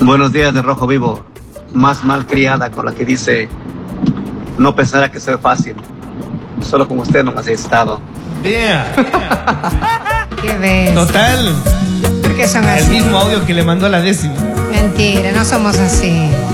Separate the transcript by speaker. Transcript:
Speaker 1: Buenos días de Rojo Vivo. Más mal criada con la que dice, no pensará que soy fácil. Solo con usted no me has estado.
Speaker 2: Yeah.
Speaker 3: ¿Qué ves?
Speaker 2: Total.
Speaker 3: ¿Por qué son
Speaker 2: El
Speaker 3: así?
Speaker 2: mismo audio que le mandó a la 10ª.
Speaker 3: Mentira, no somos así.